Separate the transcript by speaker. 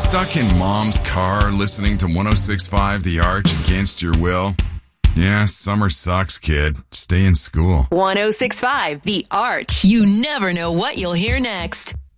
Speaker 1: Stuck in mom's car listening to 106.5 The Arch against your will? Yeah, summer sucks, kid. Stay in school.
Speaker 2: 106.5 The Arch. You never know what you'll hear next.